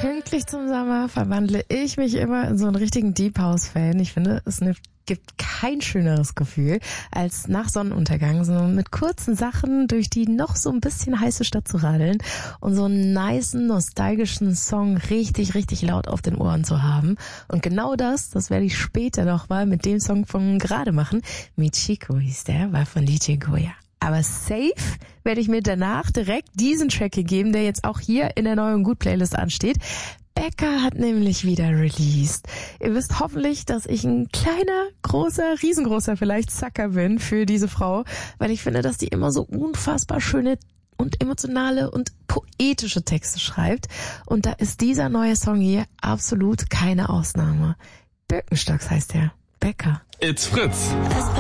Pünktlich zum Sommer verwandle ich mich immer in so einen richtigen Deep House-Fan. Ich finde, es gibt kein schöneres Gefühl, als nach Sonnenuntergang so mit kurzen Sachen durch die noch so ein bisschen heiße Stadt zu radeln und so einen nicen, nostalgischen Song richtig, richtig laut auf den Ohren zu haben. Und genau das werde ich später noch mal mit dem Song von gerade machen. Michiko hieß der, war von DJ Goya. Aber safe werde ich mir danach direkt diesen Track hier geben, der jetzt auch hier in der neuen Gut-Playlist ansteht. Becca hat nämlich wieder released. Ihr wisst hoffentlich, dass ich ein kleiner, großer, riesengroßer vielleicht Sucker bin für diese Frau, weil ich finde, dass die immer so unfassbar schöne und emotionale und poetische Texte schreibt. Und da ist dieser neue Song hier absolut keine Ausnahme. Birkenstocks heißt der. Becca. It's Fritz.